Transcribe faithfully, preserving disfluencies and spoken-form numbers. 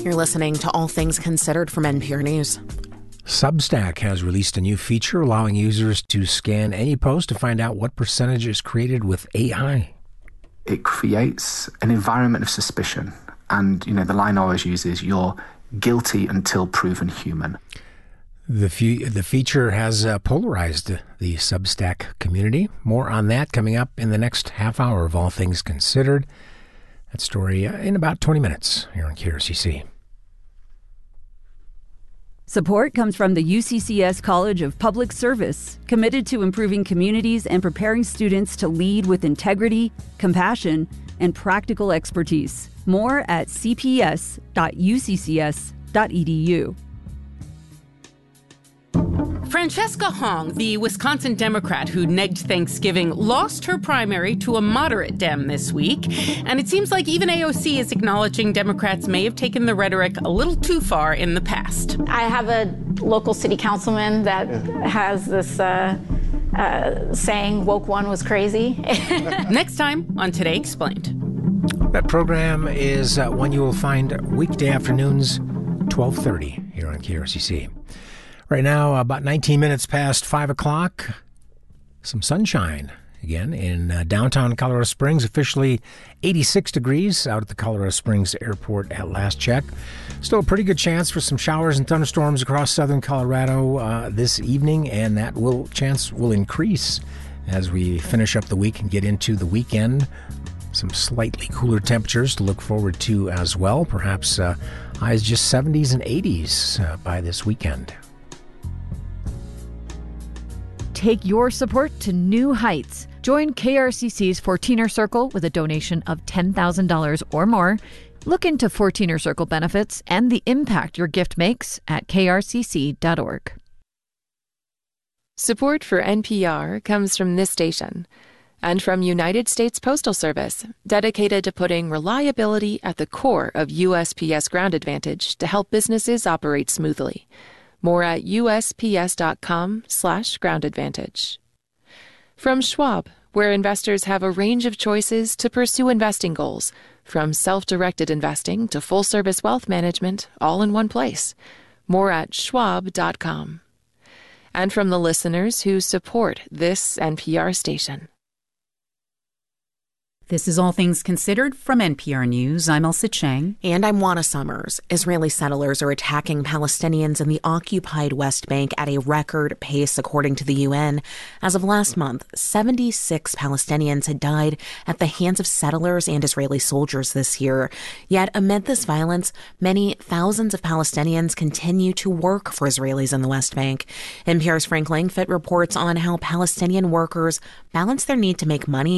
You're listening to All Things Considered from N P R News. Substack has released a new feature allowing users to scan any post to find out what percentage is created with A I. It creates an environment of suspicion. And, you know, the line I always use is, you're guilty until proven human. The, fe- the feature has uh, polarized the Substack community. More on that coming up in the next half hour of All Things Considered. That story uh, in about twenty minutes here on K R C C. Support comes from the U C C S College of Public Service, committed to improving communities and preparing students to lead with integrity, compassion, and practical expertise. More at c p s dot u c c s dot e d u. Francesca Hong, the Wisconsin Democrat who negged Thanksgiving, lost her primary to a moderate Dem this week. And it seems like even A O C is acknowledging Democrats may have taken the rhetoric a little too far in the past. I have a local city councilman that has this uh, uh, saying, woke one was crazy. Next time on Today Explained. That program is uh, one you will find weekday afternoons, twelve thirty here on K R C C. Right now, about nineteen minutes past five o'clock, some sunshine again in uh, downtown Colorado Springs, officially eighty-six degrees out at the Colorado Springs Airport at last check. Still a pretty good chance for some showers and thunderstorms across southern Colorado uh, this evening, and that will chance will increase as we finish up the week and get into the weekend. Some slightly cooler temperatures to look forward to as well, perhaps uh, highs just seventies and eighties uh, by this weekend. Take your support to new heights. Join K R C C's fourteener Circle with a donation of ten thousand dollars or more. Look into fourteener Circle benefits and the impact your gift makes at k r c c dot org. Support for N P R comes from this station and from United States Postal Service, dedicated to putting reliability at the core of U S P S Ground Advantage to help businesses operate smoothly. More at u s p s dot com slash ground advantage. From Schwab, where investors have a range of choices to pursue investing goals, from self-directed investing to full-service wealth management, all in one place. More at schwab dot com. And from the listeners who support this N P R station. This is All Things Considered from N P R News. I'm Elsa Chang. And I'm Juana Summers. Israeli settlers are attacking Palestinians in the occupied West Bank at a record pace, according to the U N. As of last month, seventy-six Palestinians had died at the hands of settlers and Israeli soldiers this year. Yet, amid this violence, many thousands of Palestinians continue to work for Israelis in the West Bank. N P R's Frank Langfitt reports on how Palestinian workers balance their need to make money